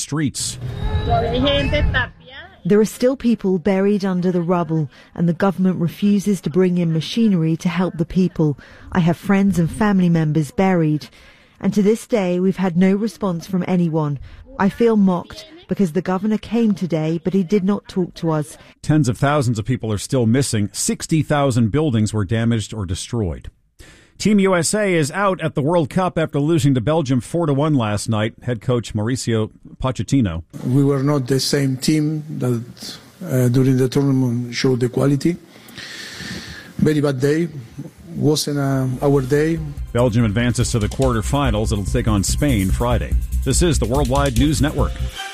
streets. There are still people buried under the rubble, and the government refuses to bring in machinery to help the people. I have friends and family members buried. And to this day, we've had no response from anyone. I feel mocked because the governor came today, but he did not talk to us. Tens of thousands of people are still missing. 60,000 buildings were damaged or destroyed. Team USA is out at the World Cup after losing to Belgium 4-1 last night. Head coach Mauricio Pochettino. We were not the same team that during the tournament showed the quality. Very bad day. Wasn't our day. Belgium advances to the quarterfinals. It'll take on Spain Friday. This is the Worldwide News Network.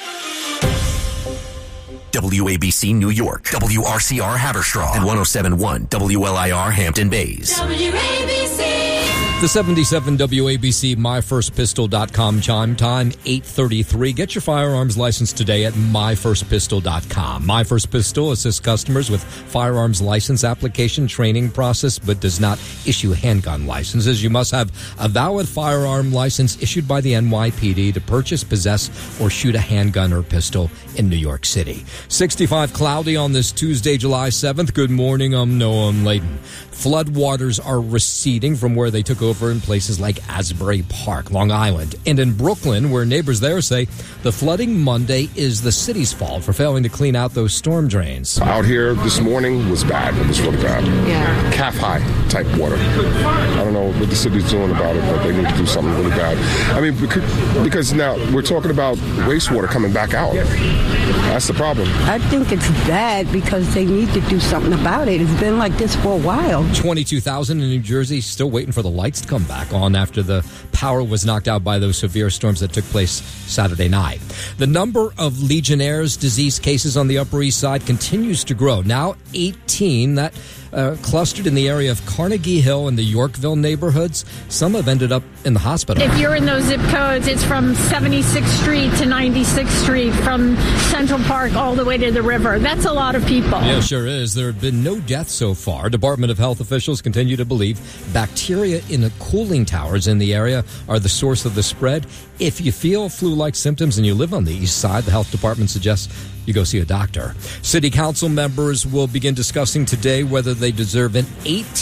WABC New York, WRCR Haverstraw, and 107.1 WLIR Hampton Bays. WABC. The 77 WABC MyFirstPistol.com chime time, 8:33. Get your firearms license today at MyFirstPistol.com. My First Pistol assists customers with firearms license application training process, but does not issue handgun licenses. You must have a valid firearm license issued by the NYPD to purchase, possess, or shoot a handgun or pistol in New York City. 65 cloudy on this Tuesday, July 7th. Good morning, I'm Noam Layden. Floodwaters are receding from where they took over in places like Asbury Park, Long Island, and in Brooklyn, where neighbors there say the flooding Monday is the city's fault for failing to clean out those storm drains. Out here this morning was bad. It was really bad. Yeah. Calf-high type water. I don't know what the city's doing about it, but they need to do something really bad. I mean, because now we're talking about wastewater coming back out. That's the problem. I think it's bad because they need to do something about it. It's been like this for a while. 22,000 in New Jersey still waiting for the lights to come back on after the power was knocked out by those severe storms that took place Saturday night. The number of Legionnaire's disease cases on the Upper East Side continues to grow. Now 18 that clustered in the area of Carnegie Hill and the Yorkville neighborhoods. Some have ended up in the hospital. If you're in those zip codes, it's from 76th Street to 96th Street, from Central Park all the way to the river. That's a lot of people. Yeah, sure is. There have been no deaths so far. Department of Health officials continue to believe bacteria in the cooling towers in the area are the source of the spread. If you feel flu-like symptoms and you live on the east side, the health department suggests you go see a doctor. City council members will begin discussing today whether they deserve an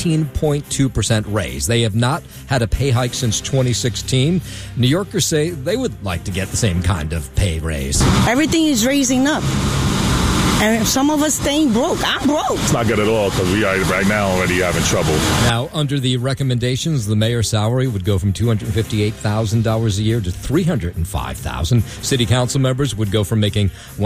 18.2% raise. They have not had a pay hike since 2016. New Yorkers say they would like to get the same kind of pay raise. Everything is raising up. And some of us staying broke. I'm broke. It's not good at all because we are right now already having trouble. Now, under the recommendations, the mayor's salary would go from $258,000 a year to $305,000. City council members would go from making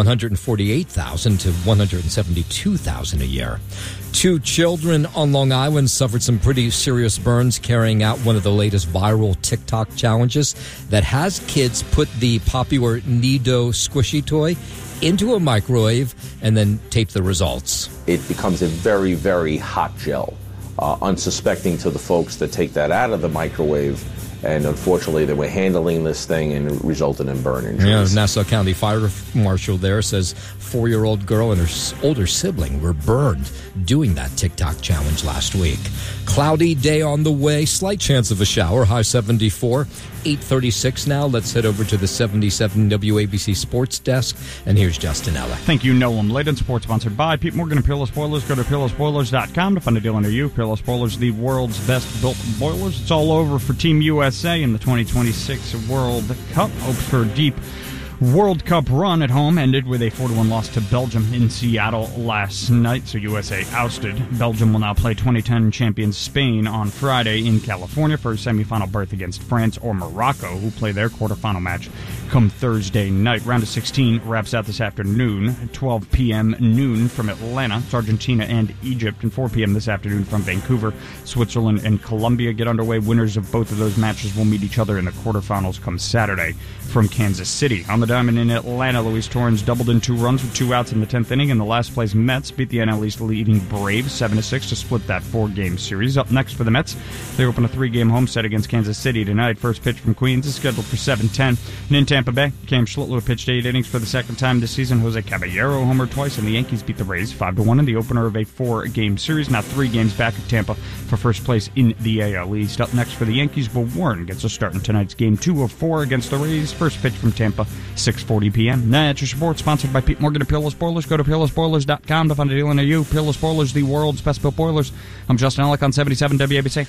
$148,000 to $172,000 a year. 2 children on Long Island suffered some pretty serious burns carrying out one of the latest viral TikTok challenges that has kids put the popular Nido squishy toy into a microwave and then tape the results. It becomes a very, very hot gel, unsuspecting to the folks that take that out of the microwave. And unfortunately, they were handling this thing and it resulted in burn injuries. Yeah, Nassau County Fire Marshal there says 4-year-old girl and her older sibling were burned doing that TikTok challenge last week. Cloudy day on the way, slight chance of a shower, high 74. 8:36 now. Let's head over to the 77 WABC Sports Desk, and here's Justin Ella. Thank you, Noam Layden. Sports sponsored by Pete Morgan and Peerless Boilers. Go to peerlessboilers.com to find a deal under you. Peerless Boilers, the world's best built boilers. It's all over for Team USA in the 2026 World Cup. Hopes for a deep World Cup run at home ended with a 4-1 loss to Belgium in Seattle last night, so USA ousted. Belgium will now play 2010 champions Spain on Friday in California for a semifinal berth against France or Morocco, who play their quarterfinal match come Thursday night. Round of 16 wraps out this afternoon at 12 p.m. noon from Atlanta. It's Argentina and Egypt, and 4 p.m. this afternoon from Vancouver. Switzerland and Colombia get underway. Winners of both of those matches will meet each other in the quarterfinals come Saturday from Kansas City. On the diamond in Atlanta, Luis Torrens doubled in 2 runs with 2 outs in the 10th inning, and the last place Mets beat the NL East leading Braves 7-6 to split that 4-game series. Up next for the Mets, they open a 3-game homestand against Kansas City tonight. First pitch from Queens is scheduled for 7:10. And in Tampa Bay, Cam Schlittler pitched 8 innings for the second time this season. Jose Caballero homered twice, and the Yankees beat the Rays 5-1 in the opener of a 4-game series. Now 3 games back of Tampa for first place in the AL East. Up next for the Yankees, Will Warren gets a start in tonight's Game 2 of 4 against the Rays. First pitch from Tampa 6:40 p.m. That's your report, sponsored by Pete Morgan of Peerless Boilers. Go to peerlessboilers.com to find a deal near you. Peerless Boilers, the world's best built boilers. I'm Justin Ellick on 77 WABC.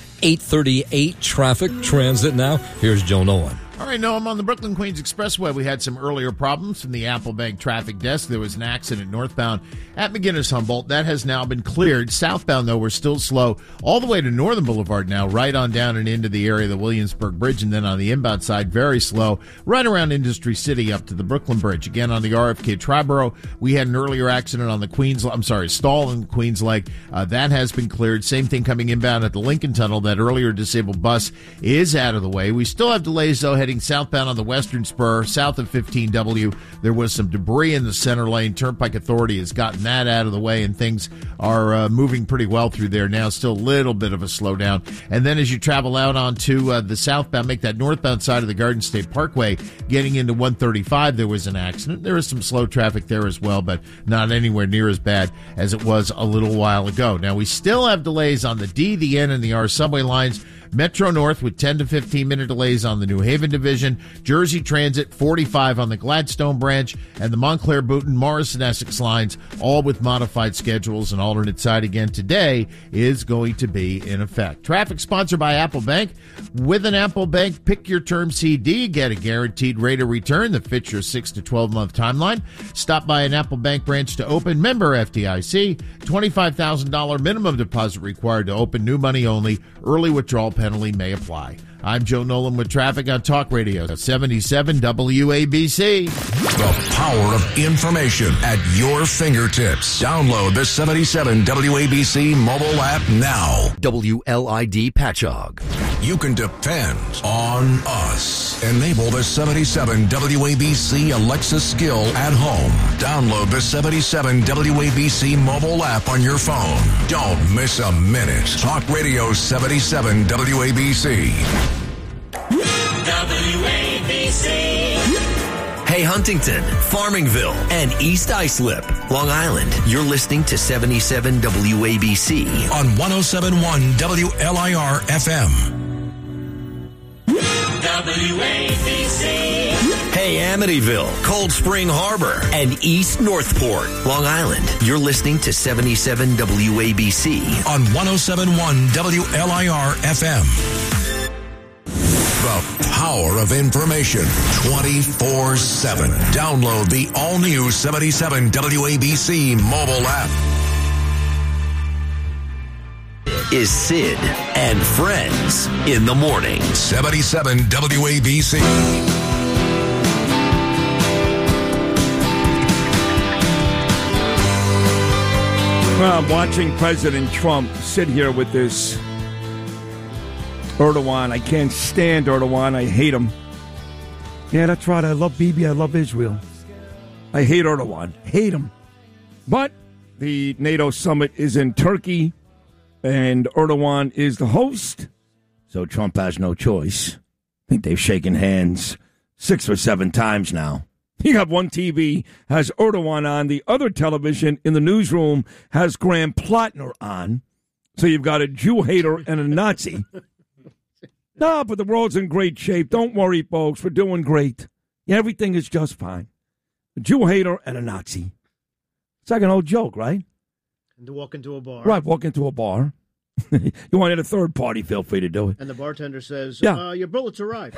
8:38 traffic transit now. Here's Joe Nolan. All right, Noam, on the Brooklyn-Queens Expressway, we had some earlier problems from the Apple Bank traffic desk. There was an accident northbound at McGinnis-Humboldt. That has now been cleared. Southbound, though, we're still slow all the way to Northern Boulevard now, right on down and into the area of the Williamsburg Bridge, and then on the inbound side, very slow, right around Industry City up to the Brooklyn Bridge. Again, on the RFK Triborough, we had an earlier accident on the stall in Queens Lake. That has been cleared. Same thing coming inbound at the Lincoln Tunnel. That earlier disabled bus is out of the way. We still have delays, though, heading southbound on the Western Spur, south of 15W. There was some debris in the center lane. Turnpike Authority has gotten that out of the way, and things are moving pretty well through there now. Still a little bit of a slowdown. And then as you travel out onto the southbound, make that northbound side of the Garden State Parkway, getting into 135, there was an accident. There is some slow traffic there as well, but not anywhere near as bad as it was a little while ago. Now, we still have delays on the D, the N, and the R subway lines. Metro North with 10 to 15-minute delays on the New Haven division. Jersey Transit, 45 on the Gladstone branch. And the Montclair, Booton, Morrison, Essex lines, all with modified schedules. An alternate side again today is going to be in effect. Traffic sponsored by Apple Bank. With an Apple Bank, pick your term CD. Get a guaranteed rate of return that fits your 6 to 12-month timeline. Stop by an Apple Bank branch to open. Member FDIC. $25,000 minimum deposit required to open. New money only. Early withdrawal penalty may apply. I'm Joe Nolan with traffic on Talk Radio 77 WABC. The power of information at your fingertips. Download the 77 WABC mobile app now. WLID Patchogue. You can depend on us. Enable the 77 WABC Alexa skill at home. Download the 77 WABC mobile app on your phone. Don't miss a minute. Talk Radio 77 WABC. WABC. Hey, Huntington, Farmingville, and East Islip, Long Island. You're listening to 77 WABC on 107.1 WLIR FM. WABC. Hey, Amityville, Cold Spring Harbor, and East Northport, Long Island. You're listening to 77 WABC on 107.1 WLIR FM. The power of information 24/7. Download the all-new 77 WABC mobile app. Is Sid and Friends in the morning. 77 WABC. Well, I'm watching President Trump sit here with this Erdogan. I can't stand Erdogan. I hate him. Yeah, that's right. I love Bibi. I love Israel. I hate Erdogan. Hate him. But the NATO summit is in Turkey, and Erdogan is the host, so Trump has no choice. I think they've shaken hands 6 or 7 times now. You got one TV has Erdogan on. The other television in the newsroom has Graham Plotner on. So you've got a Jew hater and a Nazi. No, but the world's in great shape. Don't worry, folks. We're doing great. Everything is just fine. A Jew hater and a Nazi. It's like an old joke, right? And to walk into a bar. Right, walk into a bar. You want to a third party, feel free to do it. And the bartender says, yeah. Your bullets arrived.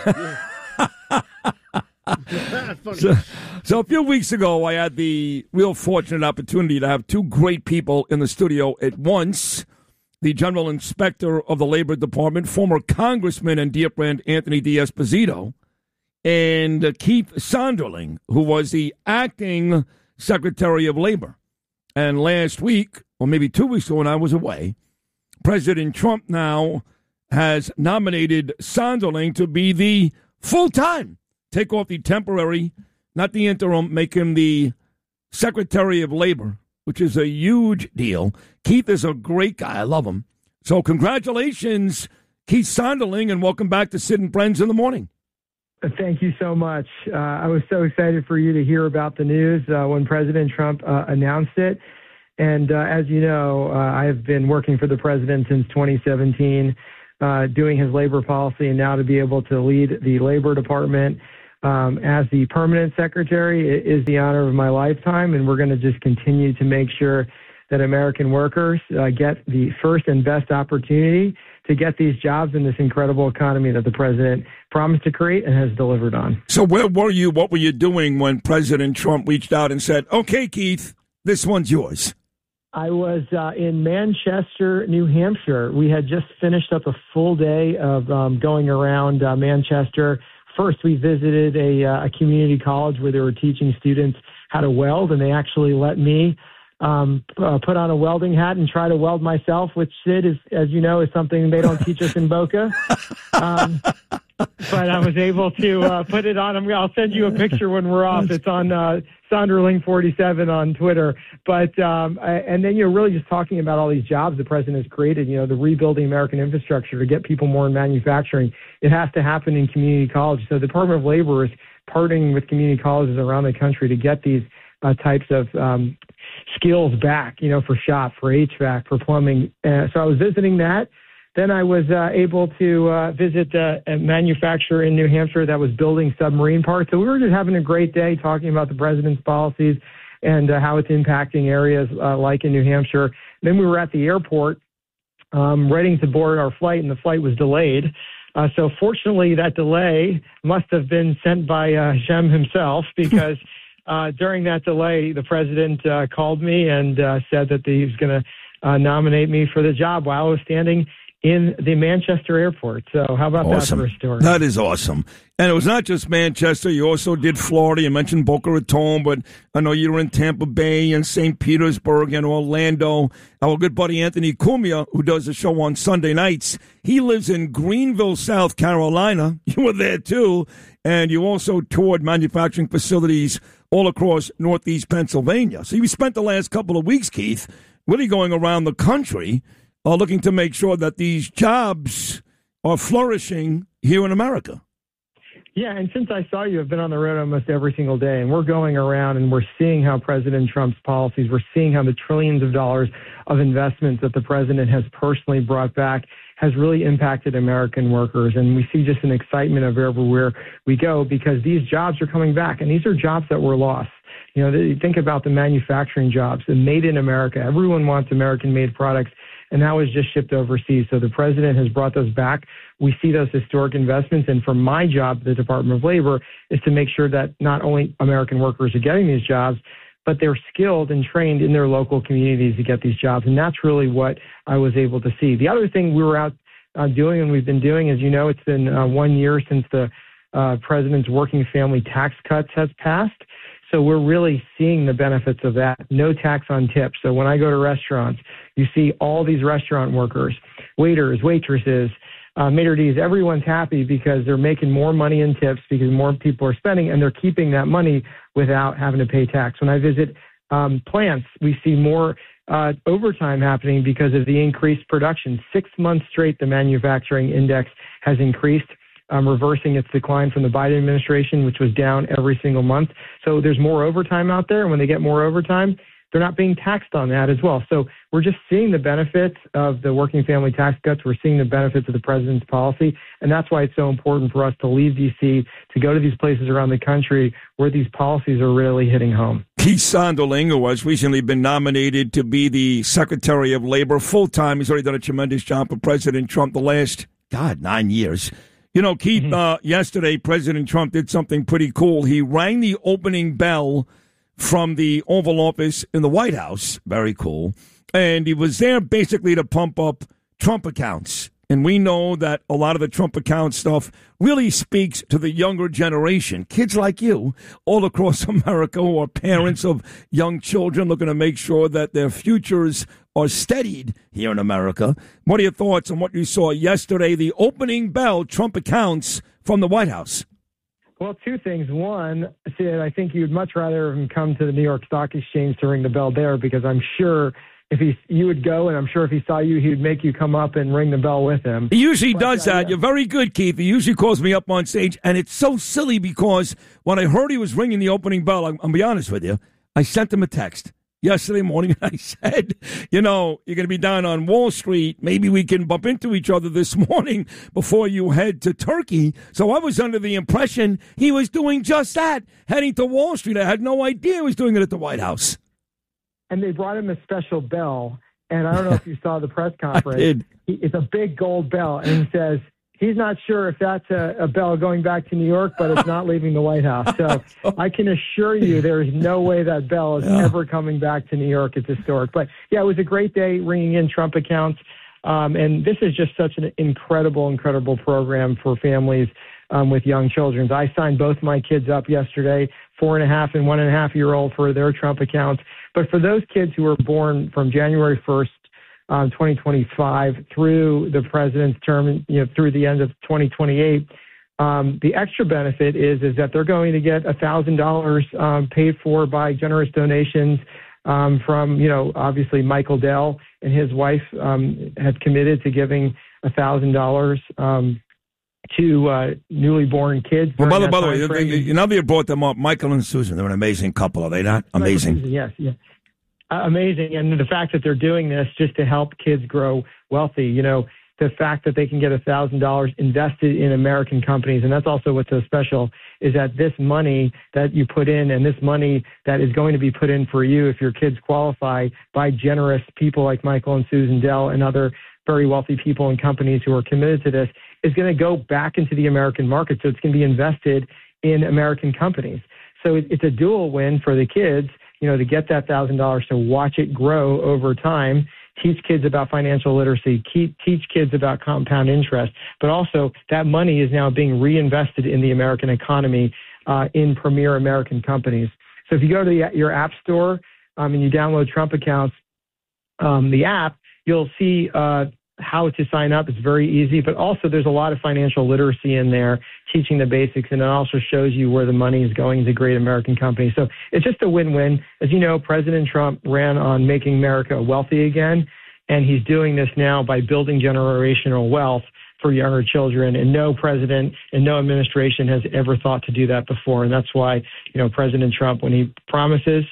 So a few weeks ago, I had the real fortunate opportunity to have 2 great people in the studio at once. The General Inspector of the Labor Department, former Congressman and dear friend Anthony D'Esposito, and Keith Sonderling, who was the acting Secretary of Labor. And last week, or maybe 2 weeks ago when I was away, President Trump now has nominated Sonderling to be the full-time, take off the temporary, not the interim, make him the Secretary of Labor, which is a huge deal. Keith is a great guy. I love him. So congratulations, Keith Sonderling, and welcome back to Sid and Friends in the Morning. Thank you so much. I was so excited for you to hear about the news when President Trump announced it. And as you know, I have been working for the president since 2017, doing his labor policy, and now to be able to lead the Labor Department as the permanent secretary. It is the honor of my lifetime, and we're going to just continue to make sure that American workers get the first and best opportunity to get these jobs in this incredible economy that the president promised to create and has delivered on. So where were you? What were you doing when President Trump reached out and said, okay, Keith, this one's yours? I was in Manchester, New Hampshire. We had just finished up a full day of going around Manchester. First, we visited a community college where they were teaching students how to weld, and they actually let me put on a welding hat and try to weld myself, which, Sid, is, as you know, is something they don't teach us in Boca. But I was able to put it on. I'll send you a picture when we're off. It's on Sonderling47 on Twitter. But and then you're really just talking about all these jobs the president has created, the rebuilding American infrastructure to get people more in manufacturing. It has to happen in community college. So the Department of Labor is partnering with community colleges around the country to get these types of skills back, for shop, for HVAC, for plumbing. So I was visiting that. Then I was able to visit a manufacturer in New Hampshire that was building submarine parts. So we were just having a great day talking about the president's policies and how it's impacting areas like in New Hampshire. Then we were at the airport ready to board our flight, and the flight was delayed. So fortunately, that delay must have been sent by Hashem himself, because during that delay, the president called me and said that he was going to nominate me for the job while I was standing in the Manchester airport. So how about that for a story? That is awesome. And it was not just Manchester. You also did Florida. You mentioned Boca Raton, but I know you were in Tampa Bay and St. Petersburg and Orlando. Our good buddy Anthony Cumia, who does the show on Sunday nights, he lives in Greenville, South Carolina. You were there too. And you also toured manufacturing facilities all across Northeast Pennsylvania. So you spent the last couple of weeks, Keith, really going around the country looking to make sure that these jobs are flourishing here in America. Yeah, and since I saw you, I've been on the road almost every single day, and we're going around and we're seeing how President Trump's policies, we're seeing how the trillions of dollars of investments that the president has personally brought back has really impacted American workers. And we see just an excitement of everywhere we go, because these jobs are coming back, and these are jobs that were lost. You think about the manufacturing jobs, the made in America. Everyone wants American-made products, and that was just shipped overseas. So the president has brought those back. We see those historic investments. And for my job, the Department of Labor, is to make sure that not only American workers are getting these jobs, but they're skilled and trained in their local communities to get these jobs. And that's really what I was able to see. The other thing we were out doing, and we've been doing, as you know, it's been 1 year since the president's working family tax cuts has passed. So we're really seeing the benefits of that. No tax on tips. So when I go to restaurants, you see all these restaurant workers, waiters, waitresses, maitre d's, everyone's happy because they're making more money in tips because more people are spending, and they're keeping that money without having to pay tax. When I visit plants, we see more overtime happening because of the increased production. 6 months straight, the manufacturing index has increased, reversing its decline from the Biden administration, which was down every single month. So there's more overtime out there, and when they get more overtime, they're not being taxed on that as well. So we're just seeing the benefits of the working family tax cuts. We're seeing the benefits of the president's policy, and that's why it's so important for us to leave D.C., to go to these places around the country where these policies are really hitting home. Keith Sonderling, who has recently been nominated to be the Secretary of Labor full-time. He's already done a tremendous job for President Trump the last, 9 years. Keith, yesterday, President Trump did something pretty cool. He rang the opening bell from the Oval Office in the White House. Very cool. And he was there basically to pump up Trump accounts. And we know that a lot of the Trump account stuff really speaks to the younger generation, kids like you all across America who are parents of young children looking to make sure that their futures are steadied here in America. What are your thoughts on what you saw yesterday, the opening bell, Trump accounts from the White House? Well, two things. One, Sid, I think you'd much rather have him come to the New York Stock Exchange to ring the bell there, because I'm sure you would go, and I'm sure if he saw you, he would make you come up and ring the bell with him. He usually does that. You're very good, Keith. He usually calls me up on stage, and it's so silly because when I heard he was ringing the opening bell, I'll be honest with you, I sent him a text. yesterday morning. I said, you're going to be down on Wall Street. Maybe we can bump into each other this morning before you head to Turkey. So I was under the impression he was doing just that, heading to Wall Street. I had no idea he was doing it at the White House. And they brought him a special bell. And I don't know if you saw the press conference. I did. It's a big gold bell. And he says he's not sure if that's a bell going back to New York, but it's not leaving the White House. So I can assure you there is no way that bell is ever coming back to New York. It's historic. But, yeah, it was a great day ringing in Trump accounts. And this is just such an incredible program for families with young children. I signed both my kids up yesterday, 4.5 and 1.5-year-old, for their Trump accounts. But for those kids who were born from January 1st, 2025 through the president's term, through the end of 2028, the extra benefit is that they're going to get $1,000 paid for by generous donations from, obviously Michael Dell and his wife have committed to giving $1,000 to newly born kids. Well, by the way, now that you brought them up, Michael and Susan, they're an amazing couple, are they not? Amazing. Yes. Amazing. And the fact that they're doing this just to help kids grow wealthy, the fact that they can get $1,000 invested in American companies. And that's also what's so special, is that this money that you put in and this money that is going to be put in for you if your kids qualify by generous people like Michael and Susan Dell and other very wealthy people and companies who are committed to this, is going to go back into the American market. So it's going to be invested in American companies. So it's a dual win for the kids, to get that $1,000, to watch it grow over time, teach kids about financial literacy, teach kids about compound interest, but also that money is now being reinvested in the American economy in premier American companies. So if you go to your app store and you download Trump accounts, the app, you'll see how to sign up. It's very easy, but also there's a lot of financial literacy in there, teaching the basics, and it also shows you where the money is going to great American companies. So it's just a win-win. As you know, President Trump ran on making America wealthy again, and he's doing this now by building generational wealth for younger children, and no president and no administration has ever thought to do that before. And that's why, President Trump, when he promises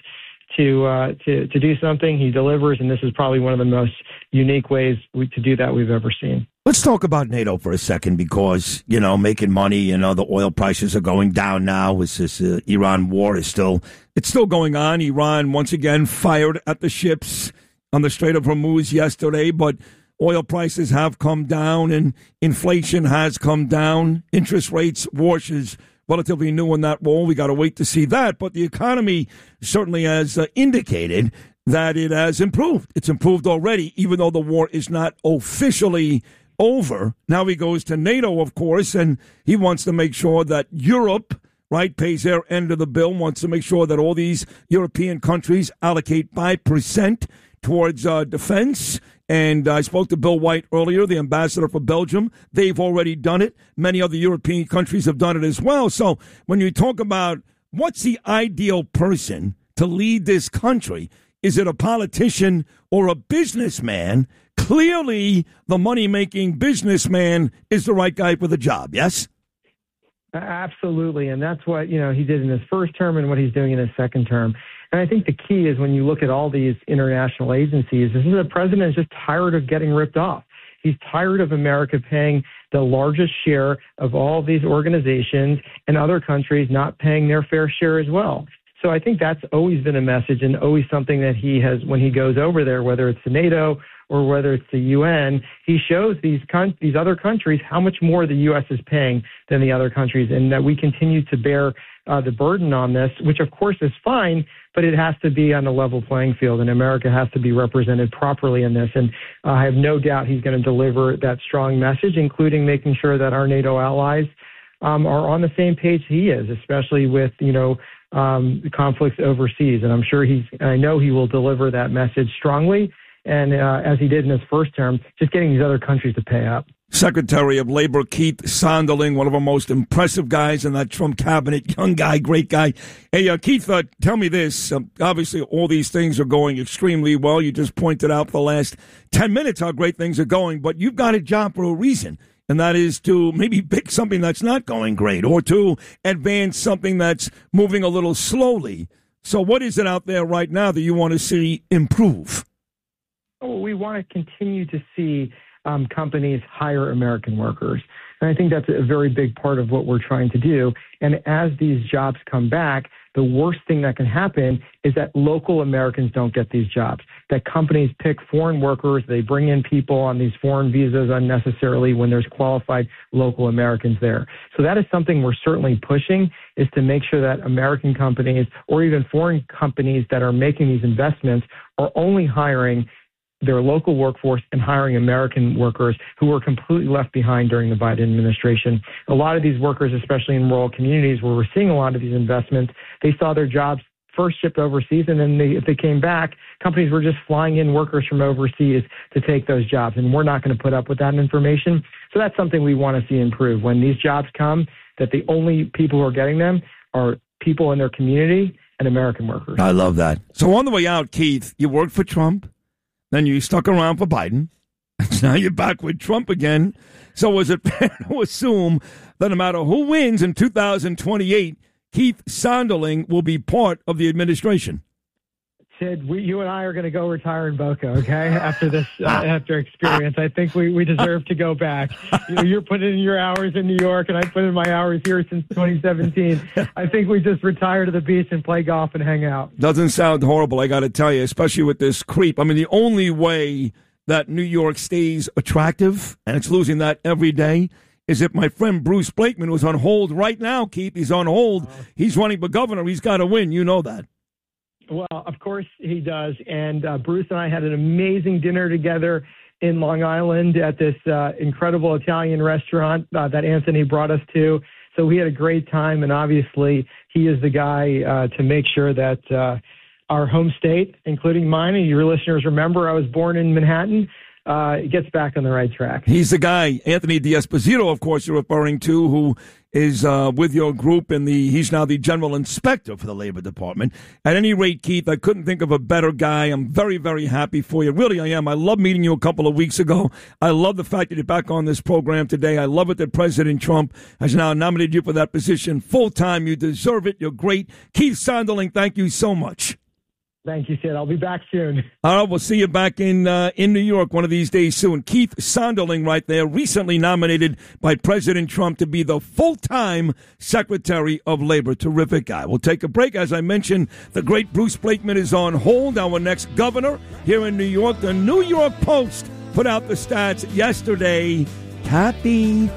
to do something, he delivers, and this is probably one of the most unique ways to do that we've ever seen. Let's talk about NATO for a second, because, making money, the oil prices are going down now. It's this Iran war it's still going on. Iran once again fired at the ships on the Strait of Hormuz yesterday, but oil prices have come down and inflation has come down. Interest rates, Warsh is relatively new in that role. We got to wait to see that. But the economy certainly has indicated that it has improved. It's improved already, even though the war is not officially over. Now he goes to NATO, of course, and he wants to make sure that Europe, pays their end of the bill, wants to make sure that all these European countries allocate 5% towards defense. And I spoke to Bill White earlier, the ambassador for Belgium. They've already done it. Many other European countries have done it as well. So when you talk about what's the ideal person to lead this country, is it a politician or a businessman? Clearly, the money-making businessman is the right guy for the job, yes? Absolutely, and that's what he did in his first term and what he's doing in his second term. And I think the key is when you look at all these international agencies, is the president is just tired of getting ripped off. He's tired of America paying the largest share of all these organizations and other countries not paying their fair share as well. So I think that's always been a message and always something that he has when he goes over there, whether it's to NATO or whether it's the UN, he shows these other countries how much more the U.S. is paying than the other countries, and that we continue to bear the burden on this, which of course is fine, but it has to be on a level playing field, and America has to be represented properly in this. And I have no doubt he's going to deliver that strong message, including making sure that our NATO allies are on the same page he is, especially with, the conflicts overseas. And I know he will deliver that message strongly. And as he did in his first term, just getting these other countries to pay up. Secretary of Labor Keith Sonderling, one of our most impressive guys in that Trump cabinet, young guy, great guy. Hey, Keith, tell me this. Obviously, all these things are going extremely well. You just pointed out for the last 10 minutes how great things are going, but you've got a job for a reason, and that is to maybe pick something that's not going great or to advance something that's moving a little slowly. So what is it out there right now that you want to see improve? Oh, we want to continue to see companies hire American workers. And I think that's a very big part of what we're trying to do. And as these jobs come back, the worst thing that can happen is that local Americans don't get these jobs, that companies pick foreign workers, they bring in people on these foreign visas unnecessarily when there's qualified local Americans there. So that is something we're certainly pushing, is to make sure that American companies or even foreign companies that are making these investments are only hiring their local workforce and hiring American workers who were completely left behind during the Biden administration. A lot of these workers, especially in rural communities where we're seeing a lot of these investments, they saw their jobs first shipped overseas, and then if they came back, companies were just flying in workers from overseas to take those jobs, and we're not going to put up with that information. So that's something we want to see improve. When these jobs come, that the only people who are getting them are people in their community and American workers. I love that. So on the way out, Keith, you worked for Trump. Then you stuck around for Biden. Now you're back with Trump again. So is it fair to assume that no matter who wins in 2028, Keith Sonderling will be part of the administration? Sid, you and I are going to go retire in Boca, okay, after this after experience. I think we deserve to go back. You're putting in your hours in New York, and I put in my hours here since 2017. I think we just retire to the beach and play golf and hang out. Doesn't sound horrible, I got to tell you, especially with this creep. I mean, the only way that New York stays attractive, and it's losing that every day, is if my friend Bruce Blakeman, who's on hold right now, Keith, he's on hold. He's running for governor. He's got to win. You know that. Well, of course he does. And Bruce and I had an amazing dinner together in Long Island at this incredible Italian restaurant that Anthony brought us to. So we had a great time. And obviously, he is the guy to make sure that our home state, including mine, and your listeners remember I was born in Manhattan, gets back on the right track. He's the guy, Anthony D'Esposito, of course, you're referring to, who is with your group, and he's now the general inspector for the Labor Department. At any rate, Keith, I couldn't think of a better guy. I'm very, very happy for you. Really, I am. I love meeting you a couple of weeks ago. I love the fact that you're back on this program today. I love it that President Trump has now nominated you for that position full-time. You deserve it. You're great. Keith Sonderling, thank you so much. Thank you, Sid. I'll be back soon. All right, we'll see you back in New York one of these days soon. Keith Sonderling right there, recently nominated by President Trump to be the full-time Secretary of Labor. Terrific guy. We'll take a break. As I mentioned, the great Bruce Blakeman is on hold. Our next governor here in New York. The New York Post put out the stats yesterday. Cappy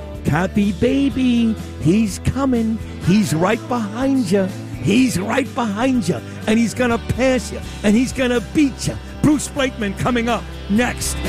baby, he's coming. He's right behind you. He's right behind you, and he's going to pass you, and he's going to beat you. Bruce Blakeman coming up next.